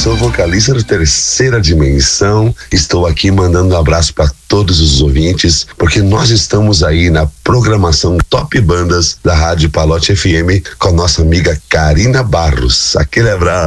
sou vocalista do Terceira Dimensão. Estou aqui mandando um abraço para todos os ouvintes, porque nós estamos aí na programação Top Bandas da Rádio Palote FM com a nossa amiga Karina Barros. Aquele abraço.